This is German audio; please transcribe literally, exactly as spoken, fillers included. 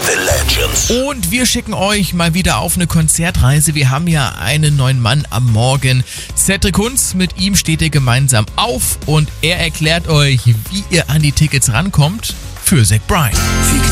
The Legends. Und wir schicken euch mal wieder auf eine Konzertreise. Wir haben ja einen neuen Mann am Morgen. Cedric Kunz, mit ihm steht ihr gemeinsam auf und er erklärt euch, wie ihr an die Tickets rankommt für Zach Bryan.